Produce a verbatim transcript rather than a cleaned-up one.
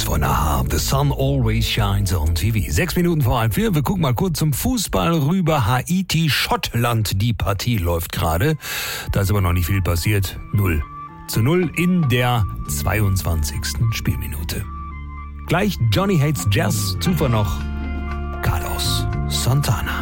Songs von A H. The Sun Always Shines on T V. Sechs Minuten vor halb vier. Wir gucken mal kurz zum Fußball rüber. Haiti, Schottland. Die Partie läuft gerade. Da ist aber noch nicht viel passiert. null zu null in der zweiundzwanzigsten Spielminute. Gleich Johnny Hates Jazz. Zuvor noch Carlos Santana.